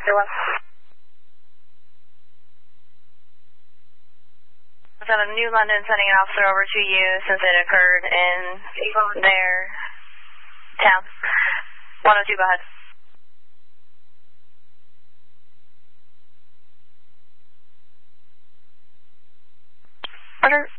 I've got a New London sending an officer over to you since it occurred in their town. 102, go ahead. Order.